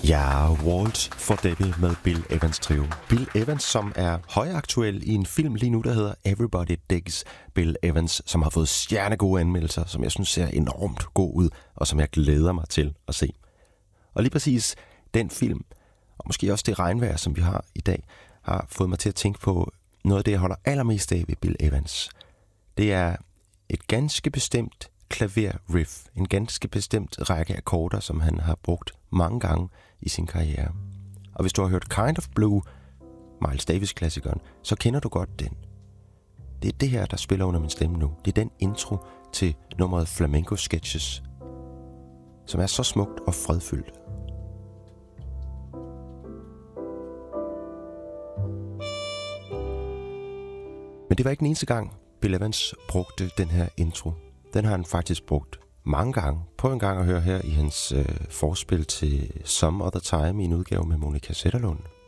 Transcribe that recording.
Ja, Walt for Debbie med Bill Evans trio. Bill Evans, som er højaktuel i en film lige nu, der hedder Everybody Digs Bill Evans, som har fået stjernegode anmeldelser, som jeg synes ser enormt god ud, og som jeg glæder mig til at se. Og lige præcis den film, og måske også det regnvejr, som vi har i dag, har fået mig til at tænke på noget af det, jeg holder allermest af ved Bill Evans. Det er et ganske bestemt klaverriff, en ganske bestemt række akkorder, som han har brugt mange gange i sin karriere. Og hvis du har hørt Kind of Blue, Miles Davis-klassikeren, så kender du godt den. Det er det her, der spiller under min stemme nu. Det er den intro til nummeret Flamenco Sketches, som er så smukt og fredfyldt. Men det var ikke den eneste gang, Bill Evans brugte den her intro. Den har han faktisk brugt mange gange. Prøv en gang at høre her i hans forspil til Some Other Time i en udgave med Monica Zetterlund.